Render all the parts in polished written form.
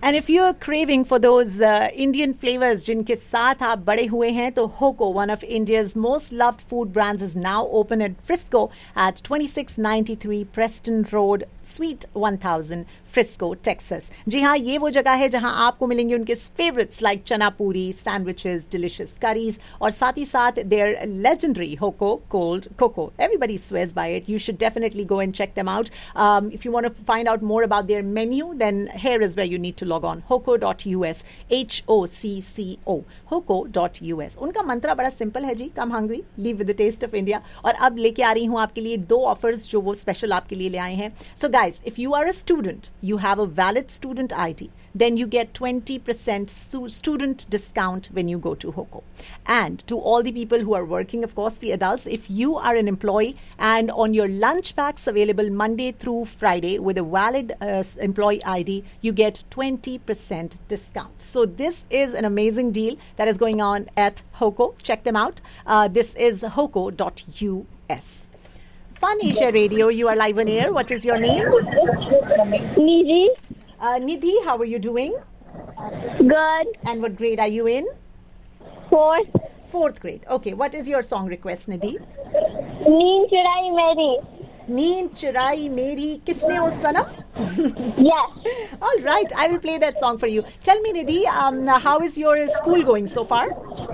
And if you're craving for those Indian flavors जिनके साथ आप बड़े हुए हैं, तो Hoko, one of India's most loved food brands, is now open at Frisco at 2693 Preston Road, Suite 1000, Frisco, Texas. जी हाँ, ये वो जगह है जहाँ आपको मिलेंगे उनके favorites like चना पूरी, sandwiches, delicious curries, और साथ ही साथ their legendary Hoko cold cocoa. Everybody swears by it. You should definitely go and check them out. If you want to find out more about their menu, then here is where you need to log on. Hoko.us. HOCCO. Hoko.us. उनका मंत्रा बड़ा simple है जी. Come hungry, leave with the taste of India. और अब लेके आ रही हूँ आपके लिए 2 ऑफर्स जो वो स्पेशल आपके लिए ले आए हैं. So guys, if you are a student, you have a valid student ID, then you get 20% student discount when you go to Hoko. And to all the people who are working, of course, the adults, if you are an employee and on your lunch packs available Monday through Friday with a valid employee ID, you get 20% discount. So this is an amazing deal that is going on at Hoko. Check them out. This is hoko.us. Fun Asia Radio, you are live on air. What is your name? Nidhi. Nidhi, how are you doing? Good. And what grade are you in? 4th. 4th grade. Okay, what is your song request, Nidhi? Neen Churai Meri. Neen Churai Meri Kisne O Sanam? Yes. All right, I will play that song for you. Tell me, Nidhi, how is your school going so far?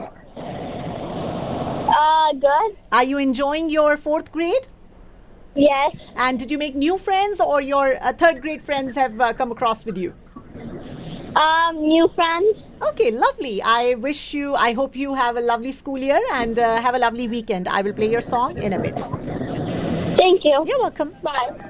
Good. Are you enjoying your 4th grade? Yes. And did you make new friends, or your 3rd grade friends have come across with you? New friends. Okay, lovely. I hope you have a lovely school year and have a lovely weekend. I will play your song in a bit. Thank you. You're welcome. Bye.